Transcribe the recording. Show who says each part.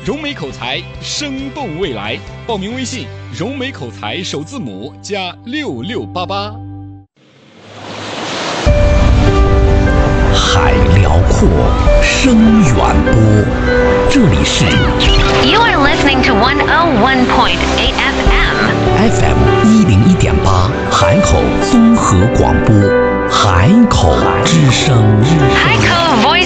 Speaker 1: 融美口才，生动未来。报名微信：融美口才首字母加6688。
Speaker 2: 海辽阔，声远播，这里是
Speaker 3: You are listening to 101.8 FM
Speaker 2: FM101.8 海口综合广播，海口之声。
Speaker 3: 海口 Voice